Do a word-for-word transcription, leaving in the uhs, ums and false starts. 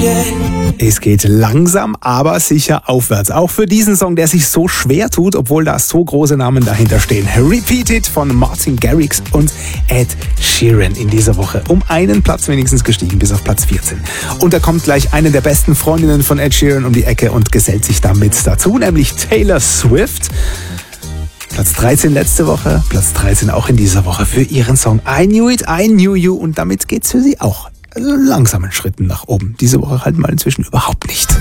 Es geht langsam, aber sicher aufwärts. Auch für diesen Song, der sich so schwer tut, obwohl da so große Namen dahinter stehen. Repeated von Martin Garrix und Ed Sheeran in dieser Woche. Um einen Platz wenigstens gestiegen, bis auf Platz vierzehn. Und da kommt gleich eine der besten Freundinnen von Ed Sheeran um die Ecke und gesellt sich damit dazu, nämlich Taylor Swift. Platz dreizehn letzte Woche, Platz dreizehn auch in dieser Woche für ihren Song I Knew It, I Knew You. Und damit geht's für sie auch langsamen Schritten nach oben. Diese Woche halt mal inzwischen überhaupt nicht.